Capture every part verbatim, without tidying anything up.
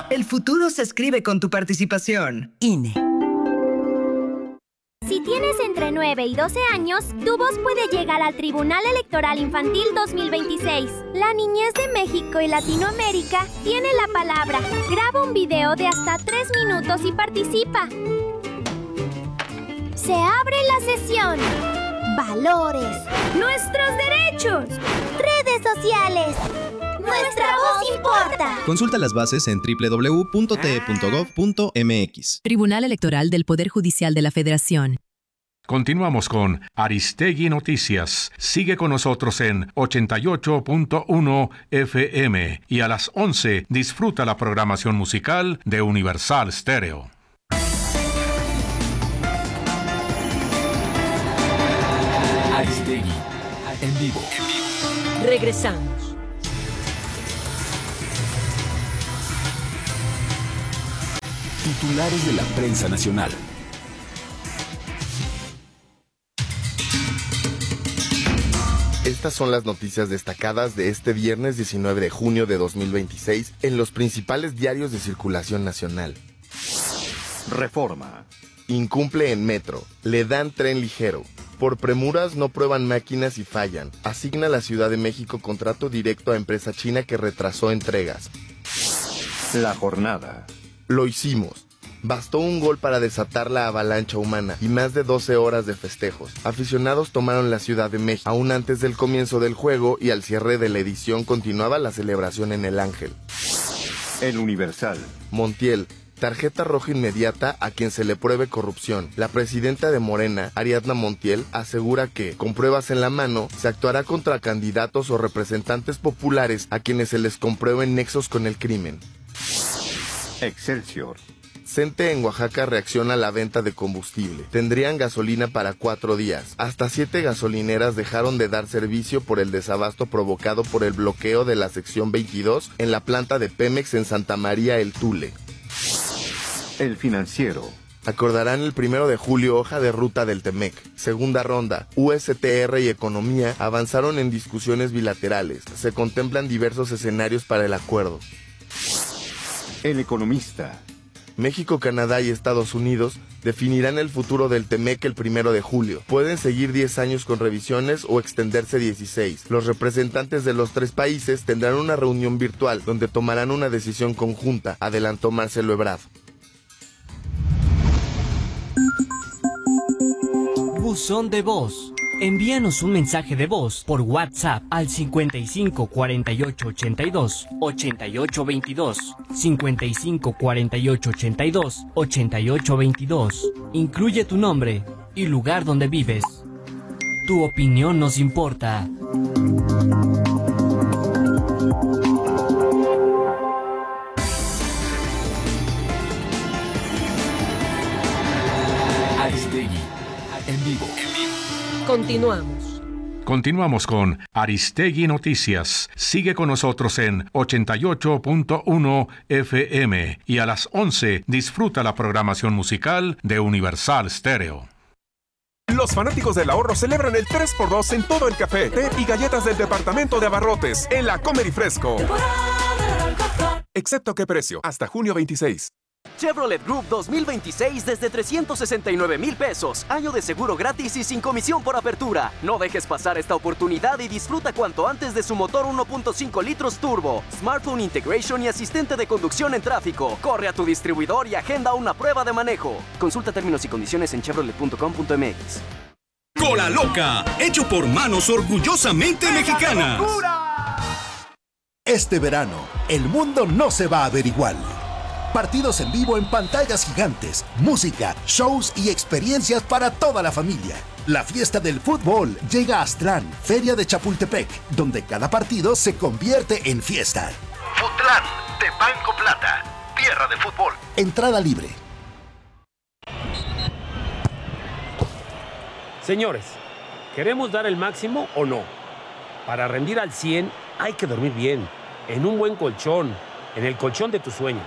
El futuro se escribe con tu participación. I N E. Si tienes entre nueve y doce años, tu voz puede llegar al Tribunal Electoral Infantil dos mil veintiséis. La niñez de México y Latinoamérica tiene la palabra. Graba un video de hasta tres minutos y participa. Se abre la sesión. Valores. Nuestros derechos. Redes sociales. Nuestra voz importa. Consulta las bases en doble u doble u doble u punto t e punto gov punto m x. Tribunal Electoral del Poder Judicial de la Federación. Continuamos con Aristegui Noticias. Sigue con nosotros en ochenta y ocho punto uno F M y a las once disfruta la programación musical de Universal Stereo. Aristegui en vivo. Regresamos. Titulares de la prensa nacional. Estas son las noticias destacadas de este viernes diecinueve de junio de dos mil veintiséis en los principales diarios de circulación nacional. Reforma. Incumple en metro. Le dan tren ligero. Por premuras no prueban máquinas y fallan. Asigna la Ciudad de México contrato directo a empresa china que retrasó entregas. La jornada. Lo hicimos. Bastó un gol para desatar la avalancha humana y más de doce horas de festejos. Aficionados tomaron la Ciudad de México. Aún antes del comienzo del juego y al cierre de la edición continuaba la celebración en el Ángel. El Universal. Montiel. Tarjeta roja inmediata a quien se le pruebe corrupción. La presidenta de Morena, Ariadna Montiel, asegura que, con pruebas en la mano, se actuará contra candidatos o representantes populares a quienes se les comprueben nexos con el crimen. Excelsior. CENTE en Oaxaca reacciona a la venta de combustible. Tendrían gasolina para cuatro días. Hasta siete gasolineras dejaron de dar servicio por el desabasto provocado por el bloqueo de la sección veintidós en la planta de Pemex en Santa María El Tule. El Financiero. Acordarán el primero de julio hoja de ruta del Temec. Segunda ronda. U S T R y Economía avanzaron en discusiones bilaterales. Se contemplan diversos escenarios para el acuerdo. El Economista. México, Canadá y Estados Unidos definirán el futuro del Temec el primero de julio. Pueden seguir diez años con revisiones o extenderse dieciséis. Los representantes de los tres países tendrán una reunión virtual donde tomarán una decisión conjunta, adelantó Marcelo Ebrard. Buzón de voz. Envíanos un mensaje de voz por WhatsApp al cincuenta y cinco cuarenta y ocho ochenta y dos ochenta y ocho veintidós, cincuenta y cinco cuarenta y ocho ochenta y dos ochenta y ocho veintidós. Incluye tu nombre y lugar donde vives. Tu opinión nos importa. Aristegui en vivo. Continuamos. Continuamos con Aristegui Noticias. Sigue con nosotros en ochenta y ocho punto uno F M y a las once disfruta la programación musical de Universal Stereo. Los fanáticos del ahorro celebran el tres por dos en todo el café, té y galletas del departamento de abarrotes en la Comer y Fresco. Excepto qué precio, hasta junio veintiséis. Chevrolet Group dos mil veintiséis desde trescientos sesenta y nueve mil pesos. Año de seguro gratis y sin comisión por apertura. No dejes pasar esta oportunidad y disfruta cuanto antes de su motor uno punto cinco litros turbo, smartphone integration y asistente de conducción en tráfico. Corre a tu distribuidor y agenda una prueba de manejo. Consulta términos y condiciones en chevrolet punto com punto m x. Cola Loca, hecho por manos orgullosamente mexicanas. Este verano, el mundo no se va a ver igual. Partidos en vivo en pantallas gigantes, música, shows y experiencias para toda la familia. La fiesta del fútbol llega a Aztlán, Feria de Chapultepec, donde cada partido se convierte en fiesta. Futlán, de Banco Plata, tierra de fútbol. Entrada libre. Señores, ¿queremos dar el máximo o no? Para rendir al cien hay que dormir bien, en un buen colchón, en el colchón de tus sueños.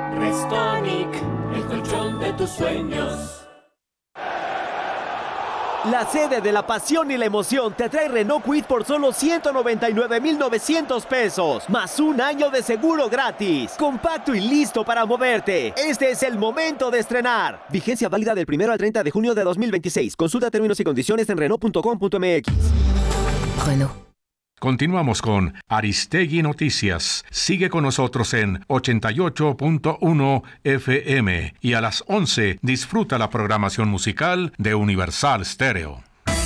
Restonic, el colchón de tus sueños. La sede de la pasión y la emoción te trae Renault Kwid por solo ciento noventa y nueve mil novecientos pesos, más un año de seguro gratis. Compacto y listo para moverte. Este es el momento de estrenar. Vigencia válida del primero al treinta de junio de dos mil veintiséis. Consulta términos y condiciones en renault punto com punto m x. Renault. Continuamos con Aristegui Noticias. Sigue con nosotros en ochenta y ocho punto uno F M y a las once disfruta la programación musical de Universal Stereo.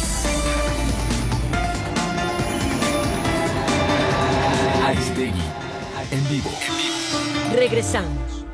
Aristegui, en vivo. Regresamos.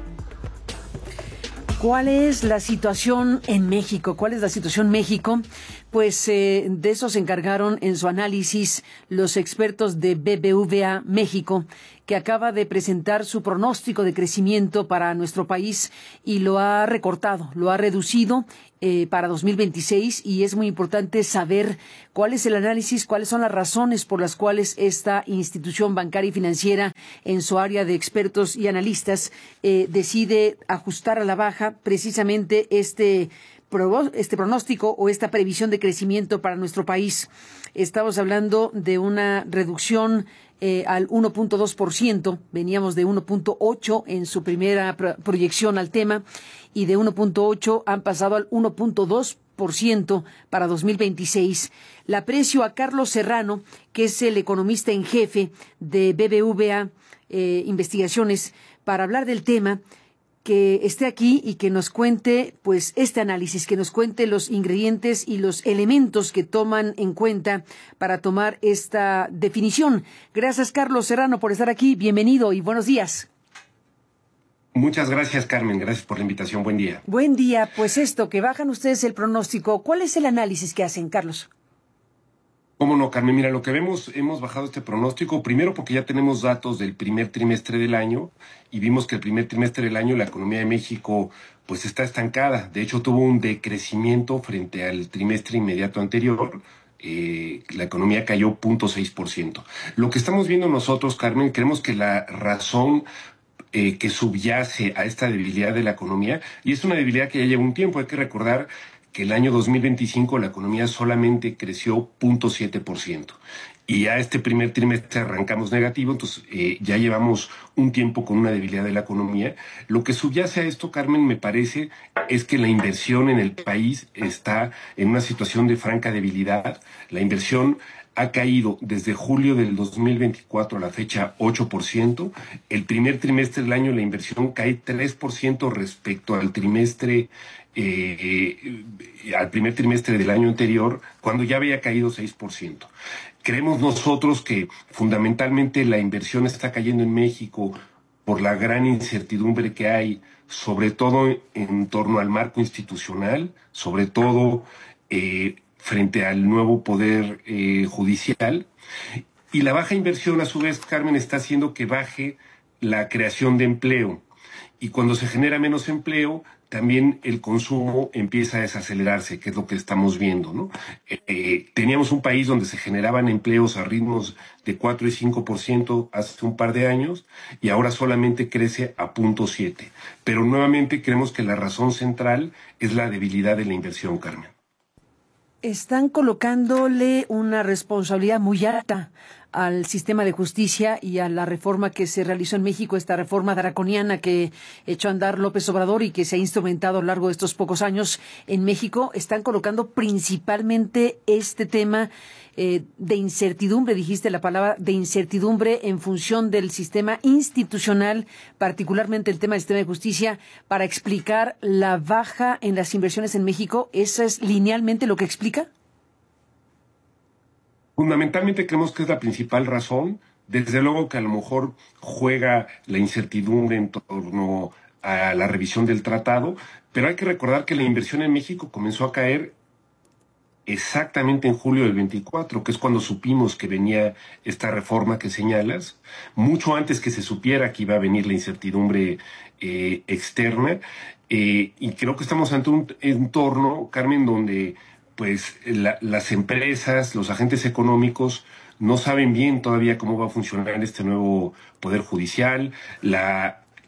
¿Cuál es la situación en México? ¿Cuál es la situación en México? Pues eh, de eso se encargaron en su análisis los expertos de B B V A México, que acaba de presentar su pronóstico de crecimiento para nuestro país y lo ha recortado, lo ha reducido eh, para dos mil veintiséis, y es muy importante saber cuál es el análisis, cuáles son las razones por las cuales esta institución bancaria y financiera en su área de expertos y analistas eh, decide ajustar a la baja precisamente este este pronóstico o esta previsión de crecimiento para nuestro país. Estamos hablando de una reducción eh, al uno punto dos por ciento, veníamos de uno punto ocho en su primera pro proyección al tema, y de uno punto ocho han pasado al uno punto dos por ciento para dos mil veintiséis. Le aprecio a Carlos Serrano, que es el economista en jefe de B B V A eh, Investigaciones, para hablar del tema, que esté aquí y que nos cuente pues este análisis, que nos cuente los ingredientes y los elementos que toman en cuenta para tomar esta definición. Gracias, Carlos Serrano, por estar aquí. Bienvenido y buenos días. Muchas gracias, Carmen. Gracias por la invitación. Buen día. Buen día. Pues esto, que bajan ustedes el pronóstico, ¿cuál es el análisis que hacen, Carlos? Cómo no, Carmen. Mira, lo que vemos, hemos bajado este pronóstico, primero porque ya tenemos datos del primer trimestre del año y vimos que el primer trimestre del año la economía de México pues está estancada. De hecho, tuvo un decrecimiento frente al trimestre inmediato anterior. Eh, la economía cayó cero punto seis por ciento. Lo que estamos viendo nosotros, Carmen, creemos que la razón eh, que subyace a esta debilidad de la economía, y es una debilidad que ya lleva un tiempo, hay que recordar que el año dos mil veinticinco la economía solamente creció cero punto siete por ciento. Y ya este primer trimestre arrancamos negativo, entonces eh, ya llevamos un tiempo con una debilidad de la economía. Lo que subyace a esto, Carmen, me parece, es que la inversión en el país está en una situación de franca debilidad. La inversión ha caído desde julio del dos mil veinticuatro a la fecha ocho por ciento. El primer trimestre del año la inversión cae tres por ciento respecto al trimestre eh, eh, al primer trimestre del año anterior, cuando ya había caído seis por ciento. Creemos nosotros que fundamentalmente la inversión está cayendo en México por la gran incertidumbre que hay, sobre todo en torno al marco institucional, sobre todo eh, frente al nuevo poder eh, judicial. Y la baja inversión, a su vez, Carmen, está haciendo que baje la creación de empleo. Y cuando se genera menos empleo, también el consumo empieza a desacelerarse, que es lo que estamos viendo, ¿no? Eh, teníamos un país donde se generaban empleos a ritmos de cuatro y cinco por ciento hace un par de años, y ahora solamente crece a punto siete. Pero nuevamente creemos que la razón central es la debilidad de la inversión, Carmen. Están colocándole una responsabilidad muy alta al sistema de justicia y a la reforma que se realizó en México, esta reforma draconiana que echó a andar López Obrador y que se ha instrumentado a lo largo de estos pocos años en México. Están colocando principalmente este tema eh, de incertidumbre, dijiste la palabra, de incertidumbre en función del sistema institucional, particularmente el tema del sistema de justicia, para explicar la baja en las inversiones en México. ¿Eso es linealmente lo que explica? Fundamentalmente creemos que es la principal razón. Desde luego que a lo mejor juega la incertidumbre en torno a la revisión del tratado, pero hay que recordar que la inversión en México comenzó a caer exactamente en julio del veinticuatro, que es cuando supimos que venía esta reforma que señalas, mucho antes que se supiera que iba a venir la incertidumbre eh, externa, eh, y creo que estamos ante un entorno, Carmen, donde pues la, las empresas, los agentes económicos no saben bien todavía cómo va a funcionar este nuevo poder judicial. La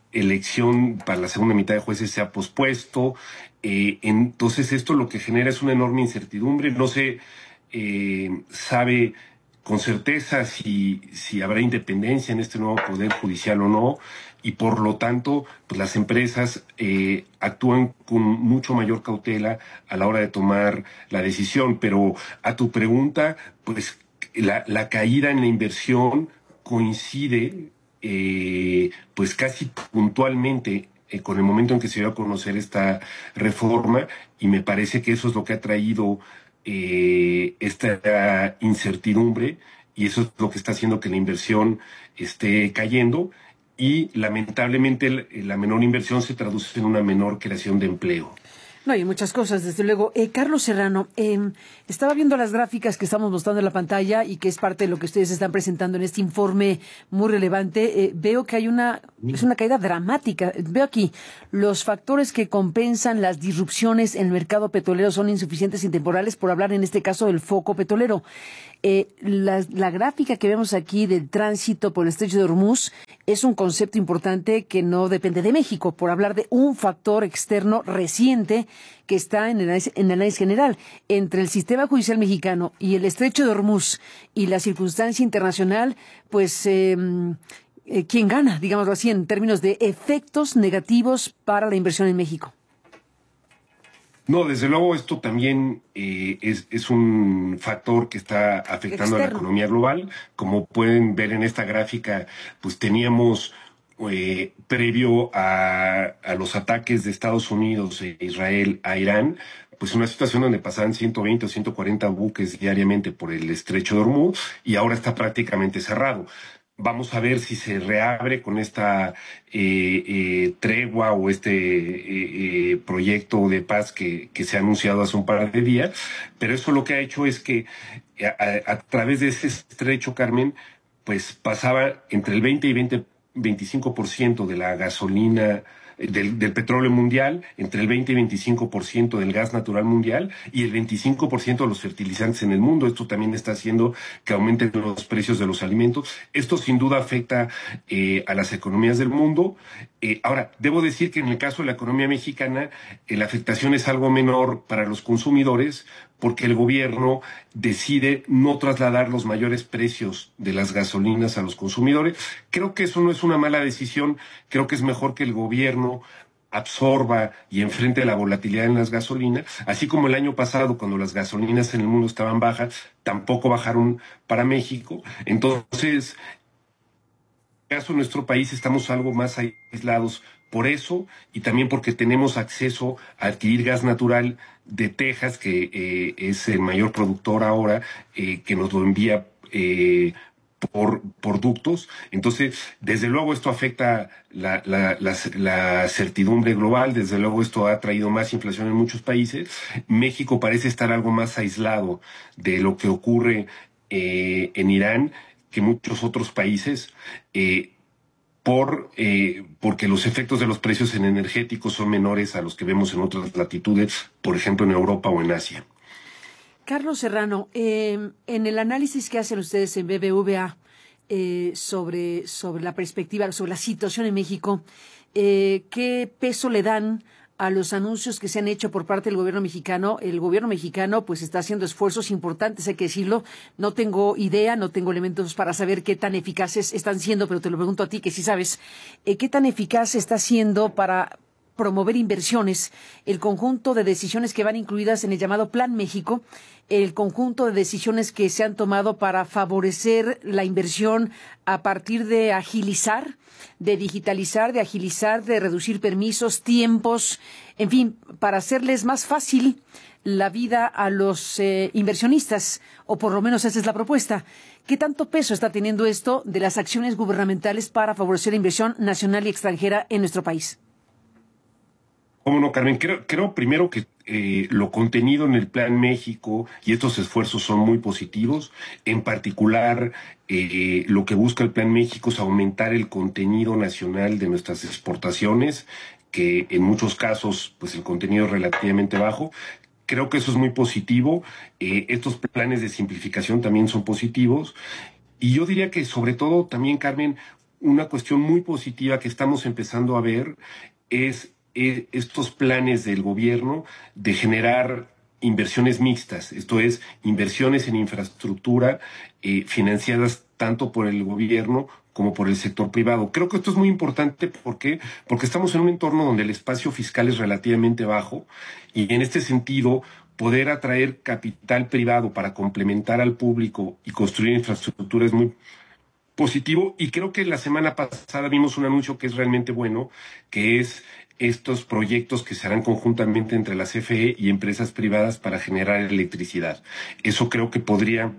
elección para la segunda mitad de jueces se ha pospuesto. Eh, entonces esto lo que genera es una enorme incertidumbre. No se eh, sabe con certeza si, si habrá independencia en este nuevo poder judicial o no, y por lo tanto pues las empresas eh, actúan con mucho mayor cautela a la hora de tomar la decisión. Pero a tu pregunta, pues la, la caída en la inversión coincide eh, pues casi puntualmente eh, con el momento en que se dio a conocer esta reforma, y me parece que eso es lo que ha traído eh, esta incertidumbre, y eso es lo que está haciendo que la inversión esté cayendo, y lamentablemente la menor inversión se traduce en una menor creación de empleo. No, hay muchas cosas, desde luego. Eh, Carlos Serrano, eh, estaba viendo las gráficas que estamos mostrando en la pantalla y que es parte de lo que ustedes están presentando en este informe muy relevante. Eh, veo que hay una, es una caída dramática. Veo aquí, los factores que compensan las disrupciones en el mercado petrolero son insuficientes y temporales, por hablar en este caso del foco petrolero. Eh, la, la gráfica que vemos aquí del tránsito por el estrecho de Hormuz es un concepto importante que no depende de México, por hablar de un factor externo reciente que está en el análisis, en el análisis general. Entre el sistema judicial mexicano y el estrecho de Hormuz y la circunstancia internacional, pues eh, eh, ¿quién gana? Digámoslo así, en términos de efectos negativos para la inversión en México. No, desde luego esto también eh, es, es un factor que está afectando Externo. a la economía global. Como pueden ver en esta gráfica, pues teníamos eh, previo a, a los ataques de Estados Unidos e Israel a Irán, pues una situación donde pasaban ciento veinte o ciento cuarenta buques diariamente por el estrecho de Hormuz, y ahora está prácticamente cerrado. Vamos a ver si se reabre con esta eh, eh, tregua o este eh, eh, proyecto de paz que, que se ha anunciado hace un par de días. Pero eso lo que ha hecho es que a, a través de ese estrecho, Carmen, pues pasaba entre el veinte y veinte, veinticinco por ciento de la gasolina, Del, del petróleo mundial, entre el veinte y veinticinco por ciento del gas natural mundial y el veinticinco por ciento de los fertilizantes en el mundo. Esto también está haciendo que aumenten los precios de los alimentos. Esto sin duda afecta eh, a las economías del mundo. Eh, ahora, debo decir que en el caso de la economía mexicana, eh, la afectación es algo menor para los consumidores, porque el gobierno decide no trasladar los mayores precios de las gasolinas a los consumidores. Creo que eso no es una mala decisión. Creo que es mejor que el gobierno absorba y enfrente la volatilidad en las gasolinas, así como el año pasado, cuando las gasolinas en el mundo estaban bajas, tampoco bajaron para México. Entonces, en el caso de nuestro país estamos algo más aislados por eso, y también porque tenemos acceso a adquirir gas natural de Texas, que eh, es el mayor productor ahora, eh, que nos lo envía eh, por, por ductos. Entonces, desde luego esto afecta la, la, la, la certidumbre global, desde luego esto ha traído más inflación en muchos países. México parece estar algo más aislado de lo que ocurre eh, en Irán que muchos otros países, eh, por eh, porque los efectos de los precios en energéticos son menores a los que vemos en otras latitudes, por ejemplo en Europa o en Asia. Carlos Serrano, eh, en el análisis que hacen ustedes en B B V A eh, sobre, sobre la perspectiva, sobre la situación en México, eh, ¿qué peso le dan a los anuncios que se han hecho por parte del gobierno mexicano? El gobierno mexicano pues está haciendo esfuerzos importantes, hay que decirlo. No tengo idea, no tengo elementos para saber qué tan eficaces están siendo, pero te lo pregunto a ti, que sí sabes. Eh, ¿Qué tan eficaz está siendo para promover inversiones el conjunto de decisiones que van incluidas en el llamado Plan México, el conjunto de decisiones que se han tomado para favorecer la inversión a partir de agilizar, de digitalizar, de agilizar, de reducir permisos, tiempos, en fin, para hacerles más fácil la vida a los eh, inversionistas, o por lo menos esa es la propuesta? ¿Qué tanto peso está teniendo esto de las acciones gubernamentales para favorecer la inversión nacional y extranjera en nuestro país? ¿Cómo no, Carmen? Creo, creo primero que eh, lo contenido en el Plan México y estos esfuerzos son muy positivos. En particular, eh, lo que busca el Plan México es aumentar el contenido nacional de nuestras exportaciones, que en muchos casos, pues el contenido es relativamente bajo. Creo que eso es muy positivo. Eh, estos planes de simplificación también son positivos. Y yo diría que sobre todo también, Carmen, una cuestión muy positiva que estamos empezando a ver es eh, estos planes del gobierno de generar inversiones mixtas, esto es, inversiones en infraestructura eh, financiadas tanto por el gobierno como por el sector privado. Creo que esto es muy importante. ¿Por qué? Porque estamos en un entorno donde el espacio fiscal es relativamente bajo y en este sentido poder atraer capital privado para complementar al público y construir infraestructura es muy positivo. Y creo que la semana pasada vimos un anuncio que es realmente bueno, que es estos proyectos que se harán conjuntamente entre la C F E y empresas privadas para generar electricidad. Eso creo que podría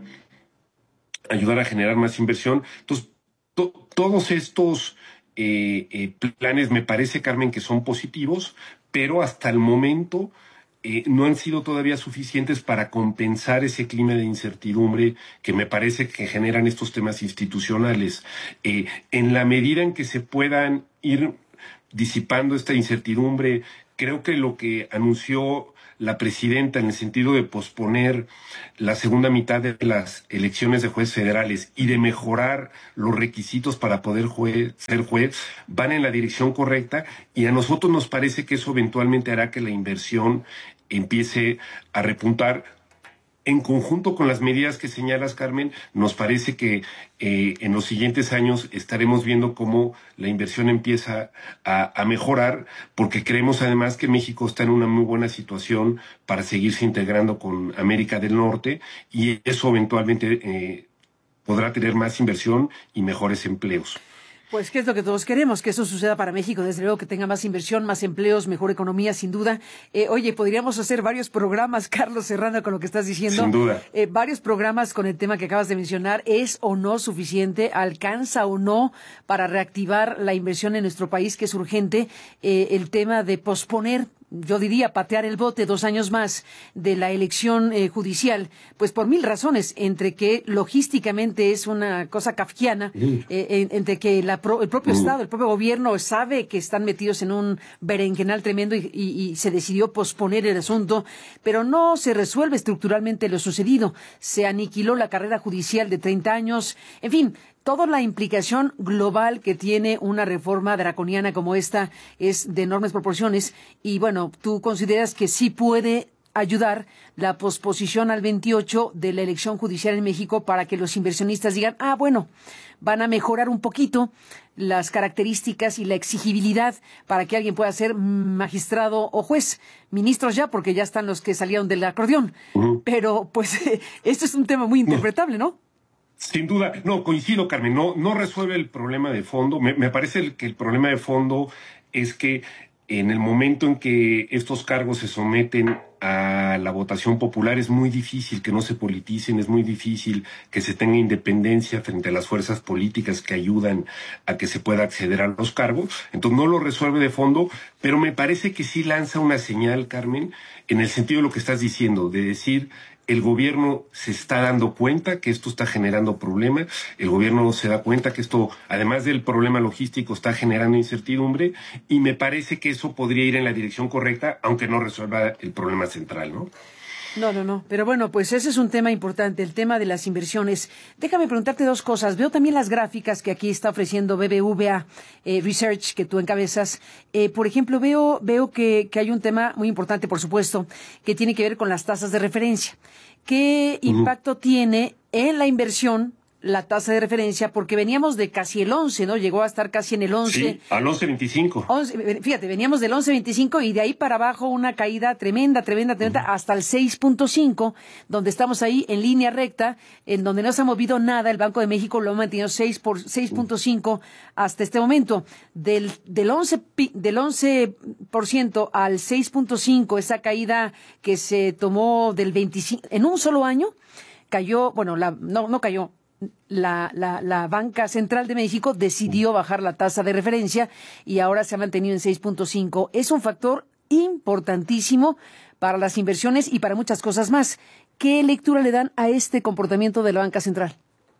ayudar a generar más inversión. Entonces, to- todos estos eh, eh, planes me parece, Carmen, que son positivos, pero hasta el momento eh, no han sido todavía suficientes para compensar ese clima de incertidumbre que me parece que generan estos temas institucionales. Eh, en la medida en que se puedan ir disipando esta incertidumbre, creo que lo que anunció la presidenta en el sentido de posponer la segunda mitad de las elecciones de jueces federales y de mejorar los requisitos para poder juez, ser juez, van en la dirección correcta, y a nosotros nos parece que eso eventualmente hará que la inversión empiece a repuntar. En conjunto con las medidas que señalas, Carmen, nos parece que eh, en los siguientes años estaremos viendo cómo la inversión empieza a, a mejorar, porque creemos además que México está en una muy buena situación para seguirse integrando con América del Norte, y eso eventualmente eh, podrá tener más inversión y mejores empleos. Pues qué es lo que todos queremos, que eso suceda para México, desde luego que tenga más inversión, más empleos, mejor economía, sin duda. Eh, oye, podríamos hacer varios programas, Carlos, cerrando con lo que estás diciendo. Sin duda. Eh, varios programas con el tema que acabas de mencionar. ¿Es o no suficiente? ¿Alcanza o no para reactivar la inversión en nuestro país, que es urgente? Eh, el tema de posponer, yo diría, patear el bote dos años más de la elección eh, judicial, pues por mil razones, entre que logísticamente es una cosa kafkiana, eh, en, entre que la pro, el propio Mm. Estado, el propio gobierno sabe que están metidos en un berenjenal tremendo y, y, y se decidió posponer el asunto, pero no se resuelve estructuralmente lo sucedido. Se aniquiló la carrera judicial de treinta años, en fin. Toda la implicación global que tiene una reforma draconiana como esta es de enormes proporciones, y bueno, tú consideras que sí puede ayudar la posposición al veintiocho de la elección judicial en México para que los inversionistas digan, ah, bueno, van a mejorar un poquito las características y la exigibilidad para que alguien pueda ser magistrado o juez, ministros ya, porque ya están los que salieron del acordeón. Uh-huh. Pero pues esto es un tema muy interpretable, ¿no? Sin duda, no, coincido, Carmen, no, no resuelve el problema de fondo. Me, me parece que el problema de fondo es que en el momento en que estos cargos se someten a la votación popular es muy difícil que no se politicen, es muy difícil que se tenga independencia frente a las fuerzas políticas que ayudan a que se pueda acceder a los cargos. Entonces no lo resuelve de fondo, pero me parece que sí lanza una señal, Carmen, en el sentido de lo que estás diciendo, de decir, el gobierno se está dando cuenta que esto está generando problemas, el gobierno se da cuenta que esto, además del problema logístico, está generando incertidumbre, y me parece que eso podría ir en la dirección correcta, aunque no resuelva el problema central, ¿no? No, no, no. Pero bueno, pues ese es un tema importante, el tema de las inversiones. Déjame preguntarte dos cosas. Veo también las gráficas que aquí está ofreciendo B B V A eh, Research, que tú encabezas. Eh, por ejemplo, veo veo que, que hay un tema muy importante, por supuesto, que tiene que ver con las tasas de referencia. ¿Qué uh-huh. impacto tiene en la inversión la tasa de referencia? Porque veníamos de casi el once, ¿no? Llegó a estar casi en el once. Sí, al once veinticinco. Fíjate, veníamos del once veinticinco y de ahí para abajo una caída tremenda, tremenda, tremenda, uh-huh. hasta el seis punto cinco, donde estamos ahí en línea recta, en donde no se ha movido nada. El Banco de México lo ha mantenido seis por seis punto cinco uh-huh. hasta este momento. Del, del once, del once por ciento al seis punto cinco, esa caída que se tomó del veinticinco, en un solo año, cayó, bueno, la, no, no cayó, La, la, la Banca Central de México decidió bajar la tasa de referencia y ahora se ha mantenido en seis punto cinco. Es un factor importantísimo para las inversiones y para muchas cosas más. ¿Qué lectura le dan a este comportamiento de la Banca Central?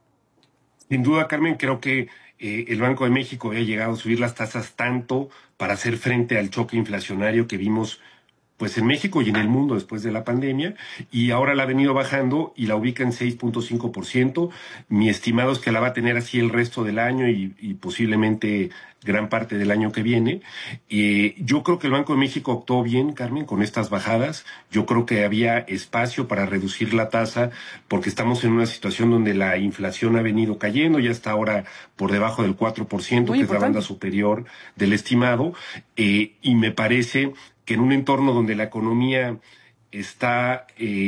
Sin duda, Carmen, creo que eh, el Banco de México había llegado a subir las tasas tanto para hacer frente al choque inflacionario que vimos pues en México y en el mundo después de la pandemia, y ahora la ha venido bajando y la ubica en seis punto cinco por ciento. Mi estimado es que la va a tener así el resto del año y, y posiblemente gran parte del año que viene. Eh, yo creo que el Banco de México actuó bien, Carmen, con estas bajadas. Yo creo que había espacio para reducir la tasa porque estamos en una situación donde la inflación ha venido cayendo, ya está ahora por debajo del cuatro por ciento, que es la banda superior del estimado, eh, y me parece que en un entorno donde la economía está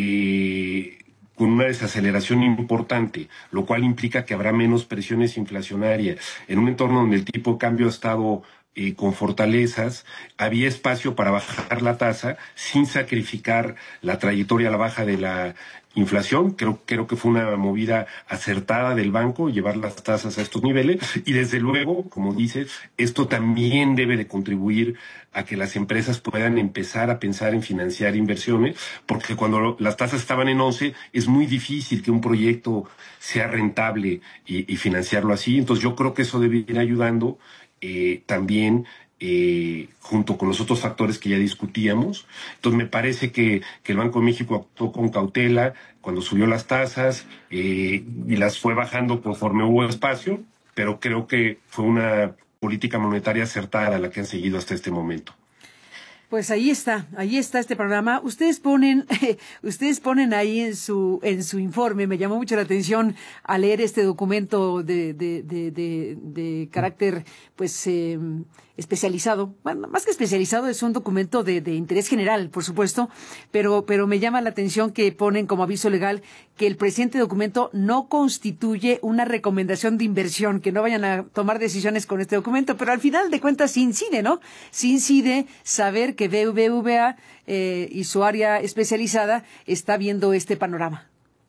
eh, con una desaceleración importante, lo cual implica que habrá menos presiones inflacionarias, en un entorno donde el tipo de cambio ha estado eh, con fortalezas, había espacio para bajar la tasa sin sacrificar la trayectoria a la baja de la inflación. Creo, creo que fue una movida acertada del banco llevar las tasas a estos niveles y desde luego, como dices, esto también debe de contribuir a que las empresas puedan empezar a pensar en financiar inversiones, porque cuando las tasas estaban en once es muy difícil que un proyecto sea rentable y, y financiarlo así. Entonces yo creo que eso debe ir ayudando eh, también Eh, junto con los otros factores que ya discutíamos. Entonces me parece que, que el Banco de México actuó con cautela cuando subió las tasas eh, y las fue bajando conforme hubo espacio, pero creo que fue una política monetaria acertada la que han seguido hasta este momento. Pues ahí está, ahí está este programa. Ustedes ponen, ustedes ponen ahí en su en su informe, me llamó mucho la atención al leer este documento de de de de, de carácter, pues eh, especializado. Bueno, más que especializado, es un documento de, de interés general, por supuesto, pero pero me llama la atención que ponen como aviso legal que el presente documento no constituye una recomendación de inversión, que no vayan a tomar decisiones con este documento, pero al final de cuentas sí incide, ¿no? Sí incide saber que B B V A eh, y su área especializada está viendo este panorama.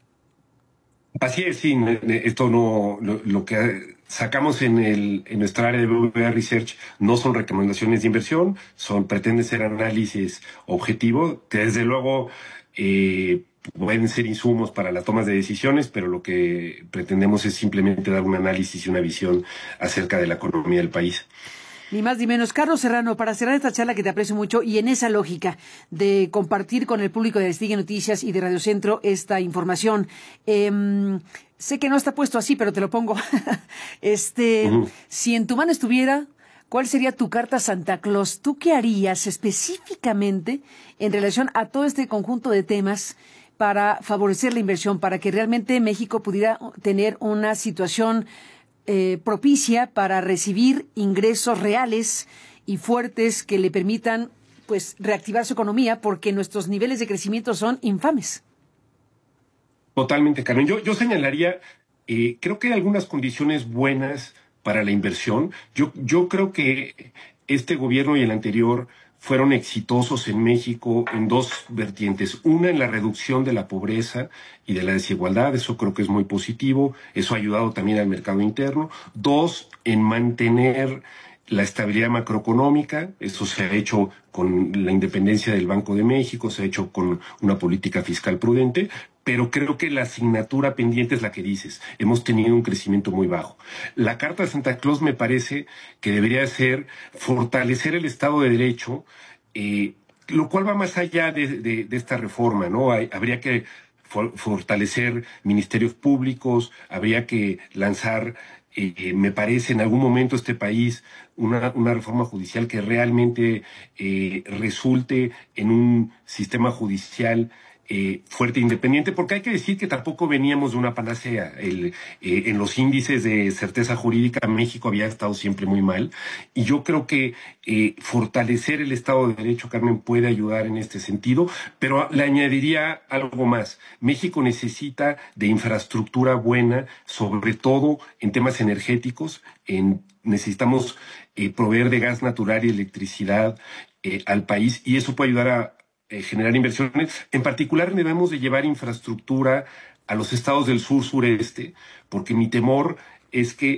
Así es, sí, esto no, lo, lo que sacamos en el en nuestra área de B B V A Research no son recomendaciones de inversión, son pretenden ser análisis objetivo, que desde luego eh, pueden ser insumos para la toma de decisiones, pero lo que pretendemos es simplemente dar un análisis y una visión acerca de la economía del país. Ni más ni menos. Carlos Serrano, para cerrar esta charla que te aprecio mucho y en esa lógica de compartir con el público de Aristegui Noticias y de Radio Centro esta información, eh, sé que no está puesto así, pero te lo pongo. este, uh-huh. Si en tu mano estuviera, ¿cuál sería tu carta a Santa Claus? ¿Tú qué harías específicamente en relación a todo este conjunto de temas para favorecer la inversión, para que realmente México pudiera tener una situación Eh, propicia para recibir ingresos reales y fuertes que le permitan pues reactivar su economía, porque nuestros niveles de crecimiento son infames? Totalmente, Carmen. Yo, yo señalaría, eh, creo que hay algunas condiciones buenas para la inversión. Yo, yo creo que este gobierno y el anterior fueron exitosos en México en dos vertientes. Una, en la reducción de la pobreza y de la desigualdad. Eso creo que es muy positivo. Eso ha ayudado también al mercado interno. Dos, en mantener la estabilidad macroeconómica. Eso se ha hecho con la independencia del Banco de México, se ha hecho con una política fiscal prudente, pero creo que la asignatura pendiente es la que dices. Hemos tenido un crecimiento muy bajo. La Carta de Santa Claus me parece que debería ser fortalecer el Estado de Derecho, eh, lo cual va más allá de, de, de esta reforma, ¿no? Hay, habría que for, fortalecer ministerios públicos, habría que lanzar, eh, me parece, en algún momento este país una, una reforma judicial que realmente eh, resulte en un sistema judicial Eh, fuerte e independiente, porque hay que decir que tampoco veníamos de una panacea. El, eh, en los índices de certeza jurídica México había estado siempre muy mal, y yo creo que eh, fortalecer el Estado de Derecho, Carmen, puede ayudar en este sentido, pero le añadiría algo más. México necesita de infraestructura buena, sobre todo en temas energéticos. En, necesitamos eh, proveer de gas natural y electricidad eh, al país, y eso puede ayudar a generar inversiones. En particular, debemos de llevar infraestructura a los estados del sur-sureste, porque mi temor es que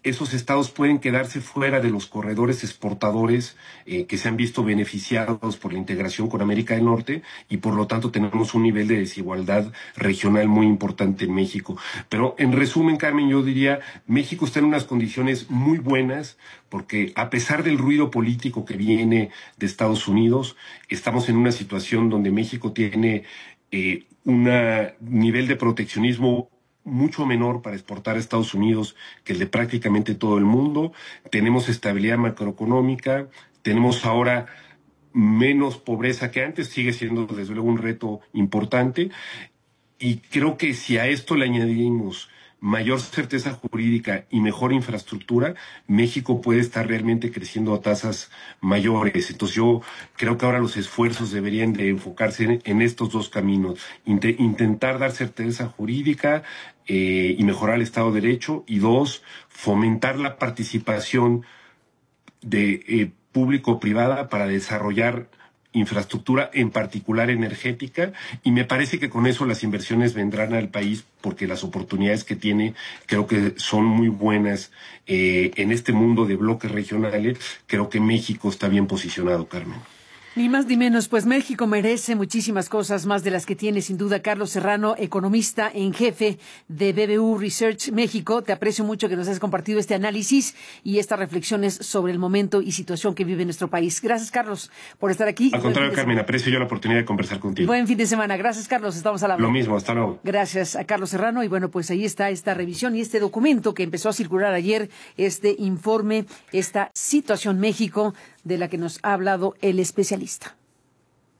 esos estados pueden quedarse fuera de los corredores exportadores eh, que se han visto beneficiados por la integración con América del Norte, y por lo tanto tenemos un nivel de desigualdad regional muy importante en México. Pero en resumen, Carmen, yo diría, México está en unas condiciones muy buenas, porque a pesar del ruido político que viene de Estados Unidos, estamos en una situación donde México tiene eh, un nivel de proteccionismo mucho menor para exportar a Estados Unidos que el de prácticamente todo el mundo. Tenemos estabilidad macroeconómica, tenemos ahora menos pobreza que antes, sigue siendo desde luego un reto importante, y creo que si a esto le añadimos mayor certeza jurídica y mejor infraestructura, México puede estar realmente creciendo a tasas mayores. Entonces yo creo que ahora los esfuerzos deberían de enfocarse en, en estos dos caminos: Int- intentar dar certeza jurídica eh, y mejorar el Estado de Derecho, y dos, fomentar la participación de eh, público-privada para desarrollar infraestructura, en particular energética, y me parece que con eso las inversiones vendrán al país, porque las oportunidades que tiene creo que son muy buenas eh, en este mundo de bloques regionales. Creo que México está bien posicionado, Carmen. Ni más ni menos, pues México merece muchísimas cosas más de las que tiene, sin duda. Carlos Serrano, economista en jefe de B B U Research México, te aprecio mucho que nos hayas compartido este análisis y estas reflexiones sobre el momento y situación que vive nuestro país. Gracias, Carlos, por estar aquí. Al contrario, Carmen, aprecio yo la oportunidad de conversar contigo. Buen fin de semana. Gracias, Carlos. Estamos a la Lo mismo, hasta luego. Gracias a Carlos Serrano. Y bueno, pues ahí está esta revisión y este documento que empezó a circular ayer, este informe, esta situación México de la que nos ha hablado el especialista.